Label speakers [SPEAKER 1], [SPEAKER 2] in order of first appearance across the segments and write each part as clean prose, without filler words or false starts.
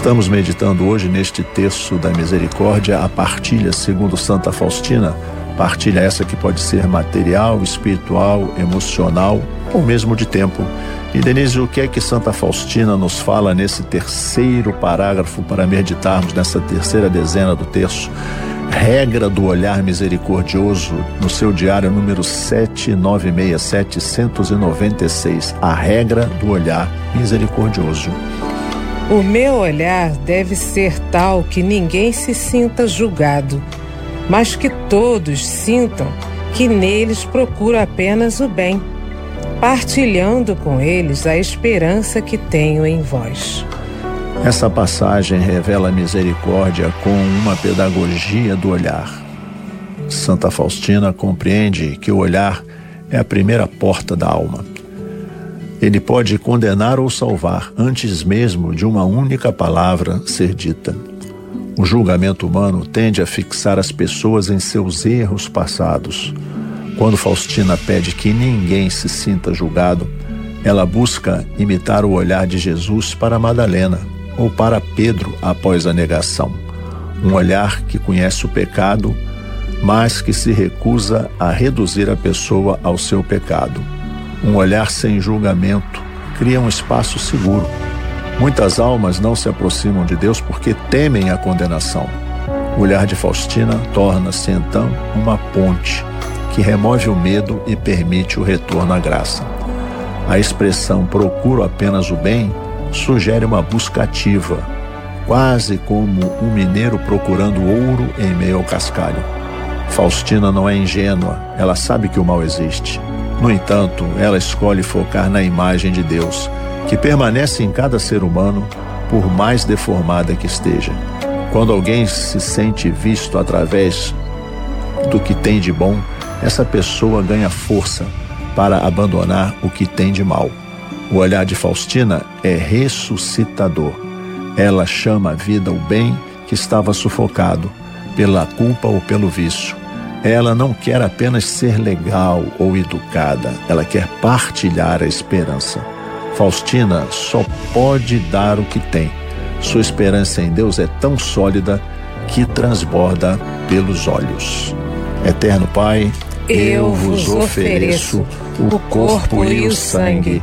[SPEAKER 1] Estamos meditando hoje neste texto da misericórdia a partilha segundo Santa Faustina, partilha essa que pode ser material, espiritual, emocional ou mesmo de tempo. E Denise, o que é que Santa Faustina nos fala nesse terceiro parágrafo para meditarmos nessa terceira dezena do terço? Regra do olhar misericordioso, no seu diário número 796, a regra do olhar misericordioso.
[SPEAKER 2] O meu olhar deve ser tal que ninguém se sinta julgado, mas que todos sintam que neles procuro apenas o bem, partilhando com eles a esperança que tenho em vós.
[SPEAKER 1] Essa passagem revela a misericórdia com uma pedagogia do olhar. Santa Faustina compreende que o olhar é a primeira porta da alma. Ele pode condenar ou salvar antes mesmo de uma única palavra ser dita. O julgamento humano tende a fixar as pessoas em seus erros passados. Quando Faustina pede que ninguém se sinta julgado, ela busca imitar o olhar de Jesus para Madalena ou para Pedro após a negação. Um olhar que conhece o pecado, mas que se recusa a reduzir a pessoa ao seu pecado. Um olhar sem julgamento cria um espaço seguro. Muitas almas não se aproximam de Deus porque temem a condenação. O olhar de Faustina torna-se então uma ponte que remove o medo e permite o retorno à graça. A expressão "procuro apenas o bem" sugere uma busca ativa, quase como um mineiro procurando ouro em meio ao cascalho. Faustina não é ingênua, ela sabe que o mal existe. No entanto, ela escolhe focar na imagem de Deus, que permanece em cada ser humano, por mais deformada que esteja. Quando alguém se sente visto através do que tem de bom, essa pessoa ganha força para abandonar o que tem de mal. O olhar de Faustina é ressuscitador. Ela chama à vida o bem que estava sufocado pela culpa ou pelo vício. Ela não quer apenas ser legal ou educada, ela quer partilhar a esperança. Faustina só pode dar o que tem. Sua esperança em Deus é tão sólida que transborda pelos olhos. Eterno Pai, eu vos ofereço o corpo e o sangue,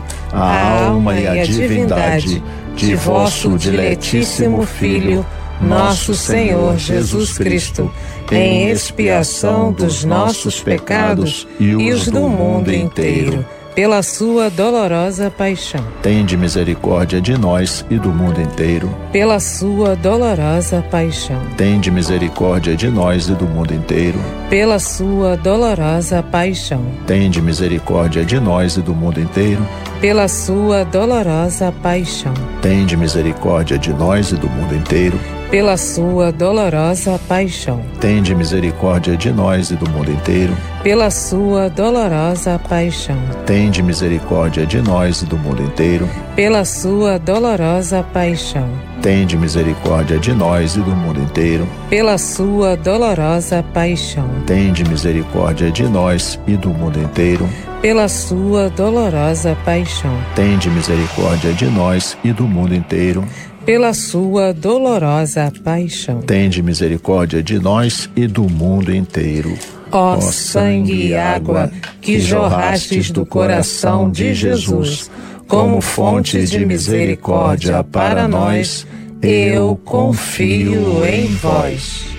[SPEAKER 1] a alma e a divindade de vosso diletíssimo Filho, nosso Senhor Jesus Cristo, em expiação dos nossos pecados e os do mundo inteiro,
[SPEAKER 2] pela sua dolorosa paixão.
[SPEAKER 1] Tende misericórdia de nós e do mundo inteiro.
[SPEAKER 2] Pela sua dolorosa paixão.
[SPEAKER 1] Tende misericórdia de nós e do mundo inteiro.
[SPEAKER 2] Pela sua dolorosa paixão.
[SPEAKER 1] Tende misericórdia de nós e do mundo inteiro.
[SPEAKER 2] Pela sua dolorosa paixão.
[SPEAKER 1] Tende misericórdia de nós e do mundo inteiro.
[SPEAKER 2] Pela sua dolorosa paixão.
[SPEAKER 1] Tende misericórdia de nós e do mundo inteiro.
[SPEAKER 2] Pela sua dolorosa paixão.
[SPEAKER 1] Tende misericórdia de nós e do mundo inteiro.
[SPEAKER 2] Pela sua dolorosa paixão.
[SPEAKER 1] Tende misericórdia de nós e do mundo inteiro.
[SPEAKER 2] Pela sua dolorosa paixão.
[SPEAKER 1] Tende misericórdia de nós e do mundo inteiro.
[SPEAKER 2] Pela sua dolorosa paixão.
[SPEAKER 1] Tende misericórdia de nós e do mundo inteiro.
[SPEAKER 2] Pela sua dolorosa paixão.
[SPEAKER 1] Tende misericórdia de nós e do mundo inteiro.
[SPEAKER 2] Ó sangue e água que jorrastes do coração de Jesus, como fonte de misericórdia para nós, eu confio em vós.